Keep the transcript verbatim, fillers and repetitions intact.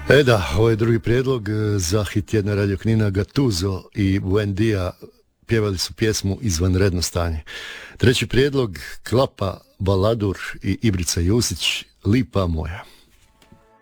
E da, ovo je drugi prijedlog e, za hit jedna Radio Knina. Gattuso i Buendia pjevali su pjesmu Izvanredno stanje. Treći prijedlog, Klapa, Baladur i Ibrica Jusić, Lipa moja.